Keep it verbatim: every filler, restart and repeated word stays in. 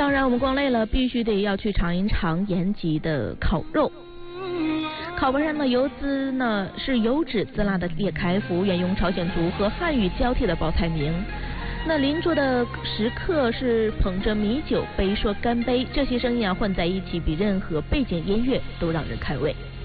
当然我们逛累了，必须得要去尝一尝延吉的烤肉。烤盘上的油滋呢是油脂滋辣的裂开，服务员用朝鲜族和汉语交替的报菜名。那邻桌的食客是捧着米酒杯说干杯，这些声音啊混在一起，比任何背景音乐都让人开胃。